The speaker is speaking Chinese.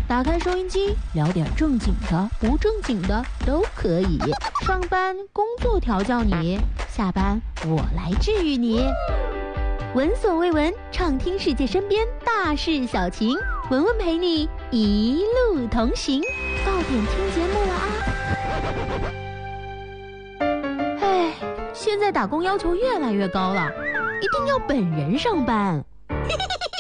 打开收音机，聊点正经的、不正经的都可以。上班工作调教你，下班我来治愈你。闻所未闻，畅听世界身边大事小情，文文陪你一路同行。到点听节目了啊！哎，现在打工要求越来越高了，一定要本人上班。